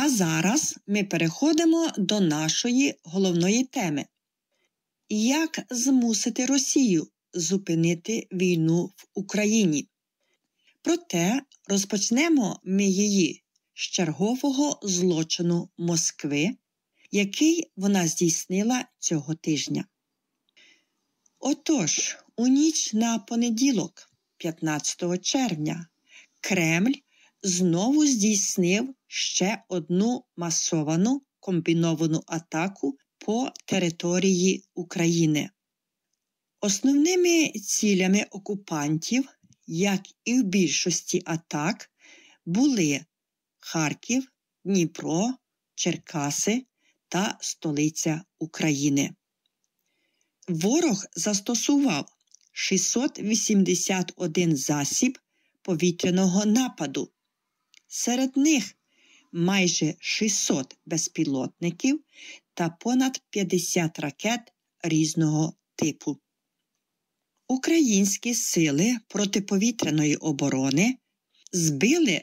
А зараз ми переходимо до нашої головної теми. Як змусити Росію зупинити війну в Україні? Проте розпочнемо ми її з чергового злочину Москви, який вона здійснила цього тижня. Отож, у ніч на понеділок, 15 червня, Кремль знову здійснив ще одну масовану комбіновану атаку по території України. Основними цілями окупантів, як і в більшості атак, були Харків, Дніпро, Черкаси та столиця України. Ворог застосував 681 засіб повітряного нападу. Серед них майже 600 безпілотників та понад 50 ракет різного типу. Українські сили протиповітряної оборони збили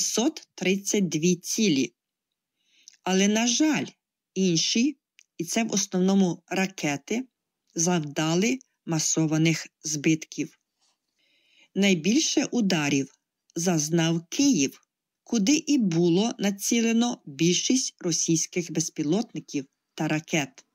632 цілі. Але, на жаль, інші, і це в основному ракети, завдали масованих збитків. Найбільше ударів зазнав Київ, куди і було націлено більшість російських безпілотників та ракет.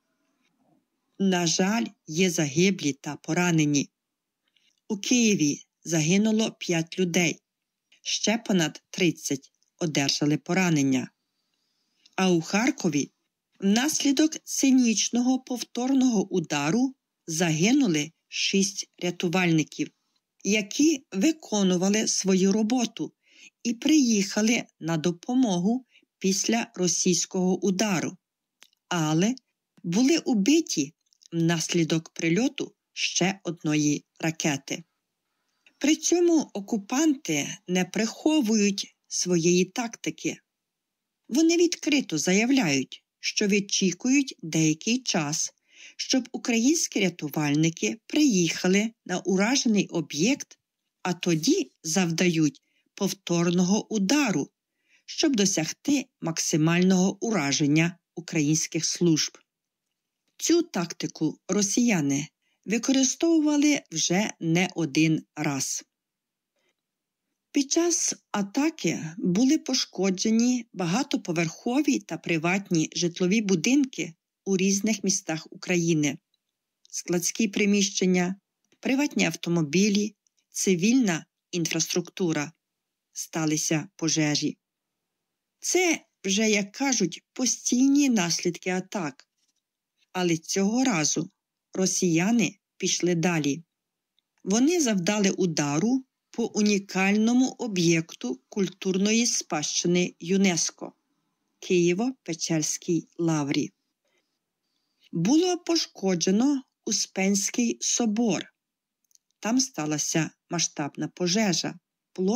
На жаль, є загиблі та поранені. У Києві загинуло 5 людей, ще понад 30 одержали поранення. А у Харкові внаслідок цинічного повторного удару загинули 6 рятувальників, які виконували свою роботу і приїхали на допомогу після російського удару, але були убиті внаслідок прильоту ще одної ракети. При цьому окупанти не приховують своєї тактики. Вони відкрито заявляють, що відчікують деякий час, щоб українські рятувальники приїхали на уражений об'єкт, а тоді завдають повторного удару, щоб досягти максимального ураження українських служб. Цю тактику росіяни використовували вже не один раз. Під час атаки були пошкоджені багатоповерхові та приватні житлові будинки у різних містах України, складські приміщення, приватні автомобілі, цивільна інфраструктура. Сталися пожежі. Це вже, як кажуть, постійні наслідки атак. Але цього разу росіяни пішли далі. Вони завдали удару по унікальному об'єкту культурної спадщини ЮНЕСКО – Києво-Печерській лаврі. Було пошкоджено Успенський собор. Там сталася масштабна пожежа.